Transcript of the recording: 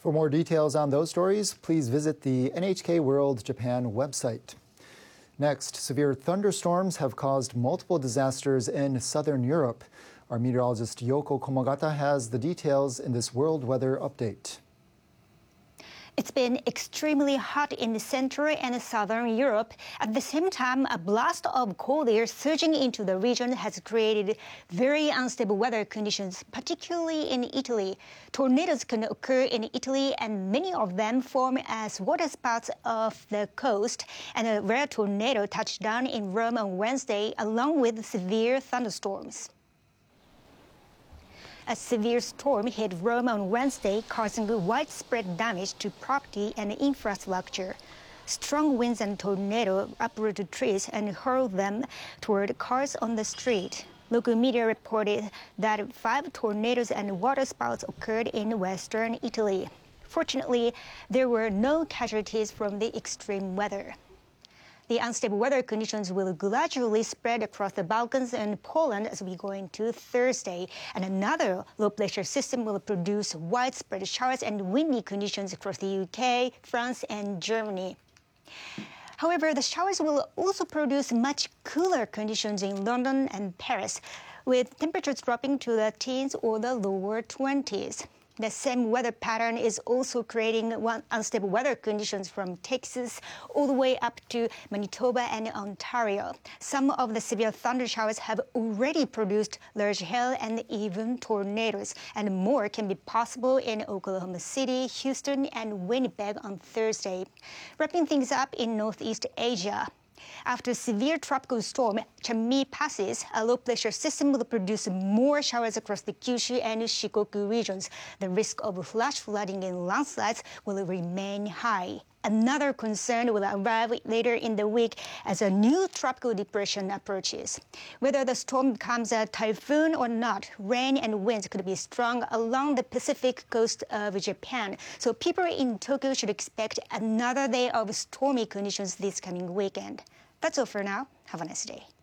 For more details on those stories, please visit the NHK World Japan website. Next, severe thunderstorms have caused multiple disasters in southern Europe. Our meteorologist Yoko Komogata has the details in this World Weather Update. It's been extremely hot in Central and Southern Europe. At the same time, a blast of cold air surging into the region has created very unstable weather conditions, particularly in Italy. Tornadoes can occur in Italy, and many of them form as waterspouts off the coast. And a rare tornado touched down in Rome on Wednesday, along with severe thunderstorms. A severe storm hit Rome on Wednesday, causing widespread damage to property and infrastructure. Strong winds and tornadoes uprooted trees and hurled them toward cars on the street. Local media reported that 5 tornadoes and waterspouts occurred in western Italy. Fortunately, there were no casualties from the extreme weather. The unstable weather conditions will gradually spread across the Balkans and Poland as we go into Thursday. And another low pressure system will produce widespread showers and windy conditions across the UK, France, and Germany. However, the showers will also produce much cooler conditions in London and Paris, with temperatures dropping to the teens or the lower 20s. The same weather pattern is also creating unstable weather conditions from Texas all the way up to Manitoba and Ontario. Some of the severe thunder showers have already produced large hail and even tornadoes, and more can be possible in Oklahoma City, Houston, and Winnipeg on Thursday. Wrapping things up in Northeast Asia. After severe tropical storm Changmi passes, a low-pressure system will produce more showers across the Kyushu and Shikoku regions. The risk of flash flooding and landslides will remain high. Another concern will arrive later in the week as a new tropical depression approaches. Whether the storm becomes a typhoon or not, rain and winds could be strong along the Pacific coast of Japan. So people in Tokyo should expect another day of stormy conditions this coming weekend. That's all for now. Have a nice day.